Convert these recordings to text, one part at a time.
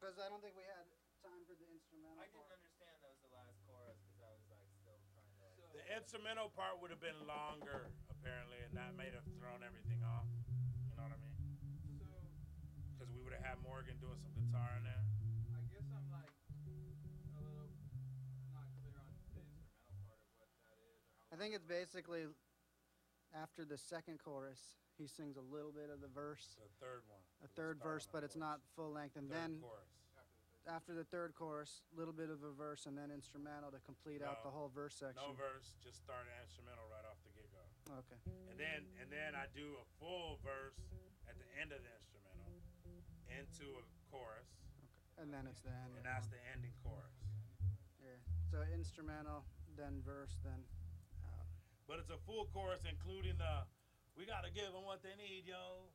because I don't think we had time for the instrumental. I didn't understand that was the last chorus because I was like still trying to. Like, The instrumental part would have been longer apparently, and that may have thrown everything off. You know what I mean? So. Because we would have had Morgan doing some guitar in there. I guess I'm like a little not clear on the instrumental part of what that is. Or how I think it's basically after the second chorus, he sings a little bit of the verse. The third one. A third verse, but it's not full length. And then chorus. after the third chorus, a little bit of a verse and then instrumental to complete out the whole verse section. No verse, just start an instrumental right off the get-go. Okay. And then I do a full verse at the end of the instrumental into a chorus. Okay. And then it's the end. And that's the ending chorus. Yeah. So instrumental, then verse, then. But it's a full chorus, including the, we gotta give them what they need, yo.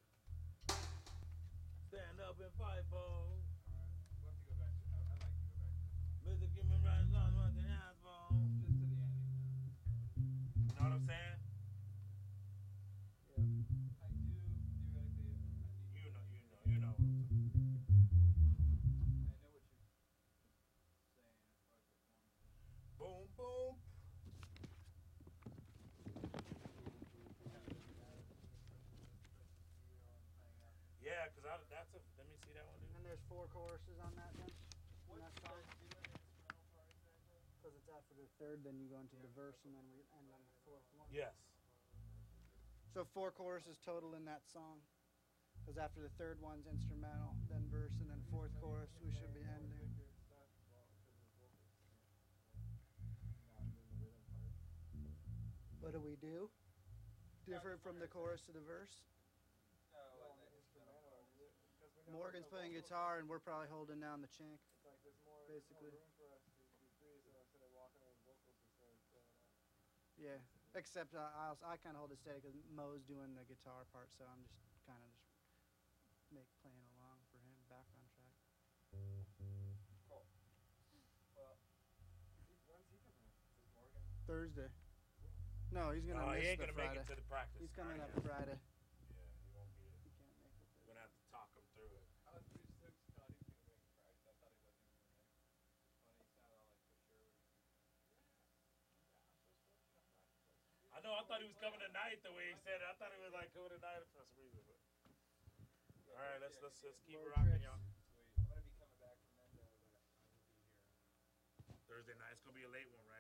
Stand up and fight, folks. Alright, we'll have to go back to I'd like to go back to Mr. Give me right on what they ask for. just to the ending now. You know what I'm saying? Yeah. I do theoretically I need You know what I'm talking I know what you're saying as far as the form. Boom, boom. Yeah, because that's a, let me see that one, dude. And there's 4 choruses on that then? What that you song? guys doing the instrumental part exactly? Because it's after the third, then you go into the verse, and then we end on the 4th one. Yes. So 4 choruses total in that song. Because after the third one's instrumental, then verse, and then 4th chorus, we should be ending. What do we do? Different from the chorus to the verse? No, the instrumental. Morgan's playing guitar, and we're probably holding down the chink. It's like there's more Basically. room for us to be free, so instead of walking with vocals, we started throwing out. Yeah. Except I kind of hold it steady because Mo's doing the guitar part, so I'm just kind of just playing along for him, background track. Cool. Well, when's he coming in? Is Morgan? Thursday. No, he's gonna miss he ain't the gonna Friday. make it to the practice. He's coming up Yeah. Friday. Yeah, he won't be He can't make it. We're gonna have to talk him through it. I was pretty stoked he thought he was gonna make practice. I thought he wasn't even gonna make it. It's funny, he sounded all like for sure. I know. I thought he was coming tonight. The way he said it, I thought he was like coming tonight for some reason. But all right, let's keep Road rocking, trips. y'all. Sweet. I'm gonna be coming back from Mendo, but I will be here. Thursday night. It's gonna be a late one, right?